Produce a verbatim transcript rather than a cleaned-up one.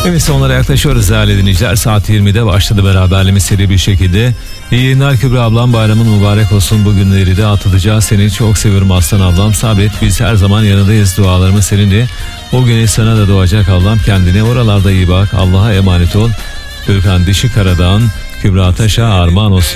Evet, sonlara yaklaşıyoruz değerli dinleyiciler. Saat yirmide başladı beraberliğimiz seri bir şekilde. İyi yayınlar Kübra ablam, bayramın mübarek olsun. Bugünleri de atlatacağız. Seni çok seviyorum aslan ablam. Sabret, biz her zaman yanındayız. Dualarımız seninle. O güneş sana da doğacak ablam. Kendine oralarda iyi bak. Allah'a emanet ol. Gürkan Dişi Karadağ'ın Kübra Taş'a armağan olsun.